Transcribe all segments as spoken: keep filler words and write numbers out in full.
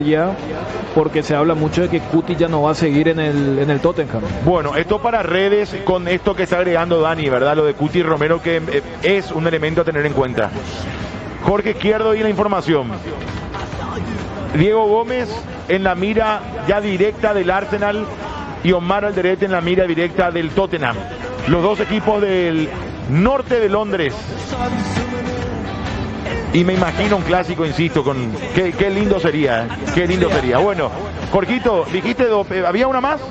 ya, porque se habla mucho de que Cuti ya no va a seguir en el, en el Tottenham. Bueno, esto para redes con esto que está agregando Dani, ¿verdad? Lo de Cuti Romero, que eh, es un elemento a tener en cuenta. Jorge Izquierdo y la información. Diego Gómez en la mira ya directa del Arsenal y Omar Alderete en la mira directa del Tottenham. Los dos equipos del norte de Londres. Y me imagino un clásico, insisto, con qué, qué lindo sería, ¿eh? Qué lindo sería. Bueno, Jorgito, dijiste, do, eh, ¿había una más?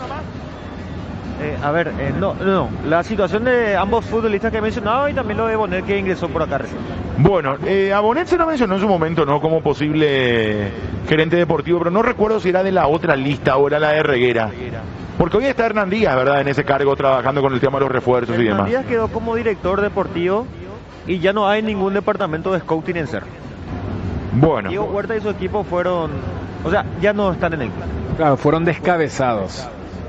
Eh, a ver, eh, no, no, la situación de ambos futbolistas que he mencionado y también lo de Bonet que ingresó por acá recién. Bueno, eh, a Bonet se lo mencionó en su momento, ¿no? Como posible gerente deportivo, pero no recuerdo si era de la otra lista o era la de Reguera. Porque hoy está Hernán Díaz, ¿verdad? En ese cargo, trabajando con el tema de los refuerzos Hernán y demás. Díaz quedó como director deportivo y ya no hay ningún departamento de scouting en ser. Bueno. Diego Huerta y su equipo fueron, o sea, ya no están en el club. Claro, fueron descabezados.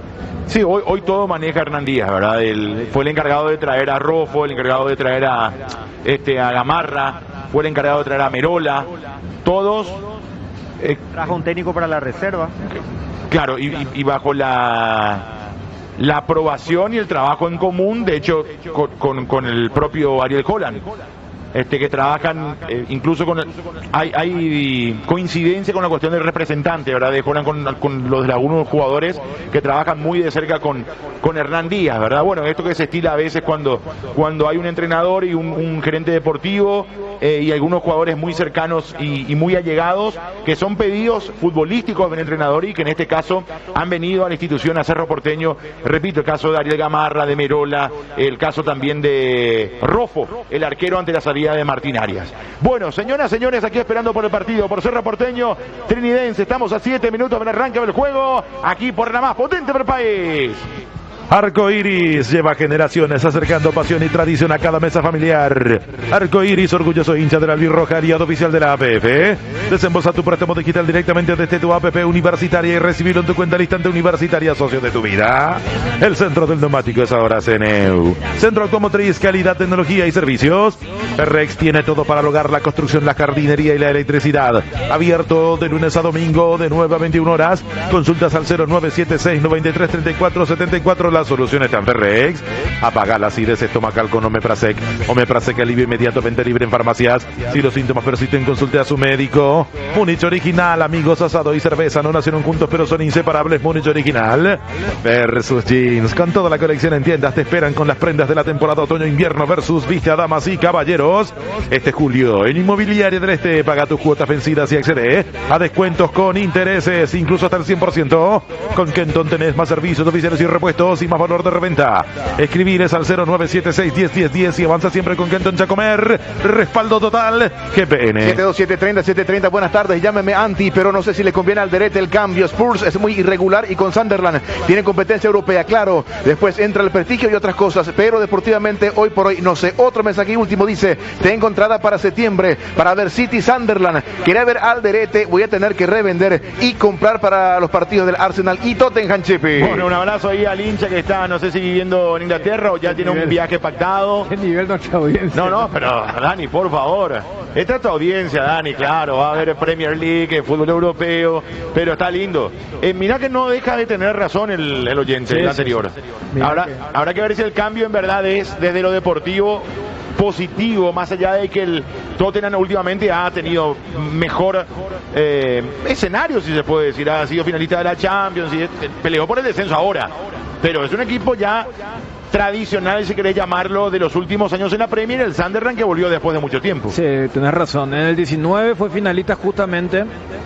Sí, hoy, hoy todo maneja Hernán Díaz, ¿verdad? Él fue el encargado de traer a Rofo, el encargado de traer a, este, a Gamarra, fue el encargado de traer a Merola, todos... Eh, Trajo un técnico para la reserva. Claro, y, y, y bajo la... la aprobación y el trabajo en común, de hecho, con, con, con el propio Ariel Holland, este, que trabajan eh, incluso con... El, hay, hay coincidencia con la cuestión del representante, ¿verdad? De Holland con, con los de algunos jugadores que trabajan muy de cerca con, con Hernán Díaz, ¿verdad? Bueno, esto que se estila a veces cuando, cuando hay un entrenador y un, un gerente deportivo eh, y algunos jugadores muy cercanos y, y muy allegados, que son pedidos futbolísticos del entrenador y que en este caso han venido a la institución, a Cerro Porteño. Repito, el caso de Ariel Gamarra, de Merola, el caso también de Rofo, el arquero ante la salida de Martín Arias. Bueno, señoras, señores, aquí esperando por el partido, por Cerro Porteño, Trinidense. Estamos a siete minutos del arranque del juego, aquí por la más potente del país. Arco Iris lleva generaciones acercando pasión y tradición a cada mesa familiar. Arco Iris, orgulloso hincha de la albirroja, aliado oficial de la A P F. Desembolsa tu préstamo digital directamente desde tu A P P universitaria y recibirlo en tu cuenta al instante universitaria, socio de tu vida. El centro del neumático es ahora Ceneu. Centro Automotriz, calidad, tecnología y servicios. Rex tiene todo para el hogar, la construcción, la jardinería y la electricidad. Abierto de lunes a domingo de nueve a veintiuna horas. Consultas al cero nueve siete seis, nueve tres, tres cuatro, siete cuatro. La solución está en Ferrex. Apaga la acidez estomacal con Omeprazec. Omeprazec, alivio inmediato, venta libre en farmacias. Si los síntomas persisten, consulte a su médico. Múnich Original, amigos, asado y cerveza no nacieron juntos pero son inseparables. Múnich Original versus Jeans, con toda la colección en tiendas, te esperan con las prendas de la temporada otoño-invierno versus viste a damas y caballeros. Este julio en Inmobiliaria del Este, paga tus cuotas vencidas y accede a descuentos con intereses, incluso hasta el cien por ciento. Con Kenton tenés más servicios oficiales y repuestos y más valor de reventa. Escribires al cero nueve siete seis, diez, diez, diez y avanza siempre con Kenton Chacomer. Respaldo total G P N. siete dos siete treinta, siete treinta, buenas tardes, llámeme Anti, pero no sé si le conviene al Alderete el cambio. Spurs es muy irregular y con Sunderland tiene competencia europea, claro. Después entra el prestigio y otras cosas, pero deportivamente hoy por hoy no sé. Otro mensaje último dice, tengo entrada para septiembre para ver City Sunderland. Quería ver Alderete, voy a tener que revender y comprar para los partidos del Arsenal y Tottenham, Chepe. Bueno, un abrazo ahí al hincha que está, no sé si viviendo en Inglaterra o ya tiene un viaje pactado. ¿Qué nivel nuestra audiencia? No, no, pero Dani, por favor. Esta es tu audiencia, Dani, claro. Va a haber Premier League, fútbol europeo, pero está lindo. Eh, mirá que no deja de tener razón el, el oyente, sí, el anterior. Sí, sí. Habrá, que... habrá que ver si el cambio en verdad es desde lo deportivo positivo, más allá de que el Tottenham últimamente ha tenido mejor eh, escenario, si se puede decir. Ha sido finalista de la Champions y peleó por el descenso ahora. Pero es un equipo ya tradicional, si querés llamarlo, de los últimos años en la Premier, el Sunderland, que volvió después de mucho tiempo. Sí, tenés razón. En el diecinueve fue finalista justamente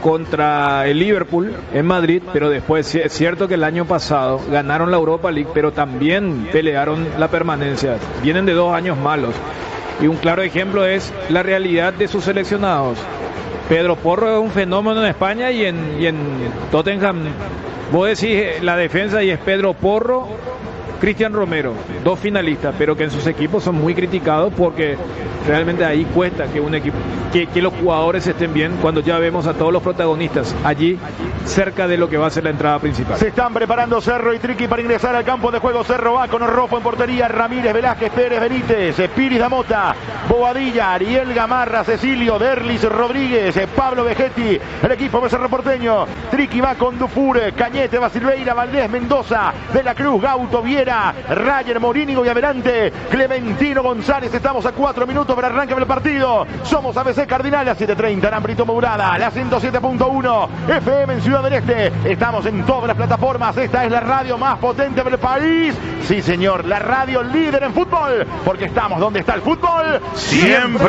contra el Liverpool en Madrid, pero después es cierto que el año pasado ganaron la Europa League, pero también pelearon la permanencia. Vienen de dos años malos. Y un claro ejemplo es la realidad de sus seleccionados. Pedro Porro es un fenómeno en España y en, y en Tottenham, vos decís la defensa y es Pedro Porro, Cristian Romero, dos finalistas, pero que en sus equipos son muy criticados porque realmente ahí cuesta que un equipo, que, que los jugadores estén bien cuando ya vemos a todos los protagonistas allí cerca de lo que va a ser la entrada principal. Se están preparando Cerro y Triqui para ingresar al campo de juego. Cerro va con Orrofo en portería, Ramírez, Velázquez, Pérez, Benítez, Piris da Mota, Bobadilla, Ariel Gamarra, Cecilio, Derlis, Rodríguez, Pablo Vegetti, el equipo de Cerro Porteño. Triqui va con Dufour, Cañete, Basilveira, Valdés, Mendoza, De la Cruz, Gauto, Viera, Rayer, Morínigo y adelante Clementino González. Estamos a cuatro minutos para arrancar el partido. Somos A B C Cardinal, a siete treinta en amplitud modulada, la ciento siete punto uno F M en Ciudad del Este. Estamos en todas las plataformas. Esta es la radio más potente del país. Sí, señor, la radio líder en fútbol, porque estamos donde está el fútbol siempre.